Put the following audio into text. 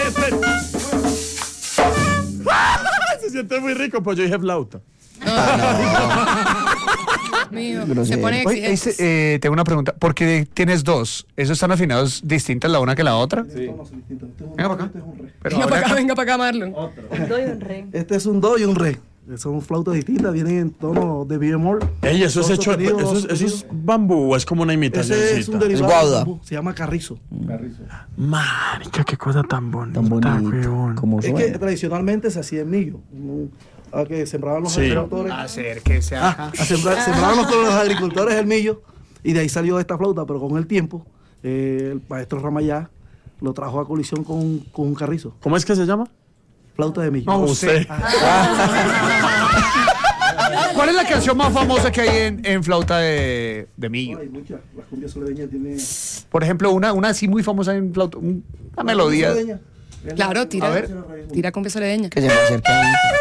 Se siente muy rico, pues yo dije flauta. Mío, Grosero. se pone Oye, exigente. tengo una pregunta. ¿Por qué tienes dos? ¿Esos están afinados distintas la una que la otra? Sí. Venga para acá. Este es un re. Pero Venga para acá, Marlon. Este es un do y un re. Son flautas distintas, vienen en tono de bemol. Ey, eso es Dos hecho, sostenidos, dos eso es sostenidos. bambú o es como una imitación. Ese es un derivado Es del guauda. bambú, se llama carrizo. Marica, qué cosa tan bonita. Tan bonito. huevón. Como Es suena. que tradicionalmente se hacía en millo. Que sembraban los Sí. agricultores. Acérquese acá. Sembraban los agricultores el millo y de ahí salió esta flauta, pero con el tiempo el maestro Ramayá lo trajo a colisión con un carrizo. ¿Cómo es que se llama? Flauta de millo. No, usted. ¿Cuál es la canción más famosa que hay en flauta de millo? Hay muchas. La cumbia soledeña tiene... Por ejemplo, una así muy famosa en flauta, una melodía. Soledeña. Claro, A ver. tira con soledeña. Que se me acerca ahí.